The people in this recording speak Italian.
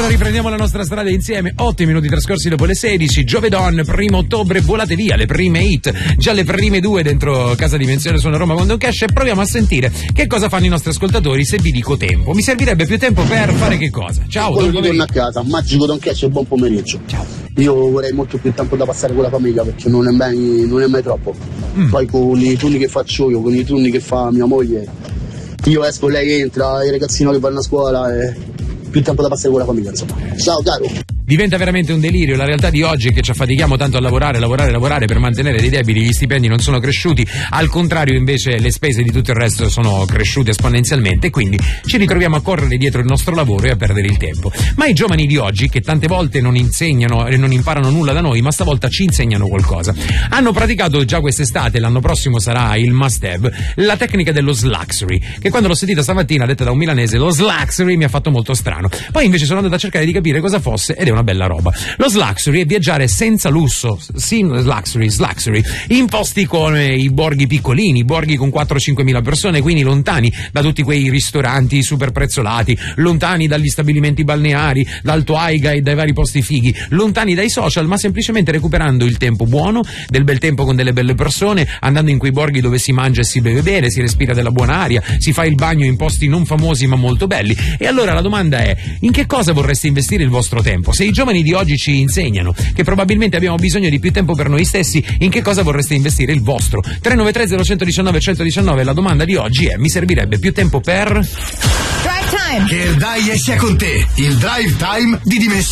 riprendiamo la nostra strada insieme. 8 minuti trascorsi dopo le 16. Giovedon, 1 ottobre, volate via le prime hit. Già le prime 2 dentro Casa Dimensione Suona Roma con Don Cash. E proviamo a sentire che cosa fanno i nostri ascoltatori se vi dico tempo. Mi servirebbe più tempo per fare che cosa? Ciao. Poi ritorno a casa. Magico Don Cash e buon pomeriggio. Ciao. Io vorrei molto più tempo da passare con la famiglia perché non è mai troppo. Poi con i turni che faccio io, con i turni che fa mia moglie, io esco, lei entra, i ragazzini che vanno a scuola e più tempo da passare con la famiglia, insomma. Ciao caro. Diventa veramente un delirio la realtà di oggi, che ci affatichiamo tanto a lavorare per mantenere dei debiti, gli stipendi non sono cresciuti, al contrario invece le spese di tutto il resto sono cresciute esponenzialmente e quindi ci ritroviamo a correre dietro il nostro lavoro e a perdere il tempo. Ma i giovani di oggi, che tante volte non insegnano e non imparano nulla da noi, ma stavolta ci insegnano qualcosa, hanno praticato già quest'estate, l'anno prossimo sarà il must have, la tecnica dello slaxury, che quando l'ho sentita stamattina detta da un milanese, lo slaxury mi ha fatto molto strano. Poi invece sono andato a cercare di capire cosa fosse ed è una bella roba. Lo slaxury è viaggiare senza lusso, slaxury, in posti come i borghi piccolini, borghi con 4-5 mila persone, quindi lontani da tutti quei ristoranti super prezzolati, lontani dagli stabilimenti balneari, dal Tuaiga e dai vari posti fighi, lontani dai social, ma semplicemente recuperando il tempo buono, del bel tempo con delle belle persone, andando in quei borghi dove si mangia e si beve bene, si respira della buona aria, si fa il bagno in posti non famosi ma molto belli. E allora la domanda è: in che cosa vorreste investire il vostro tempo? Se i giovani di oggi ci insegnano che probabilmente abbiamo bisogno di più tempo per noi stessi, in che cosa vorreste investire il vostro? 393 0119 119, la domanda di oggi è: mi servirebbe più tempo per... Drive Time! Che il dai sia con te, il Drive Time di Dimensione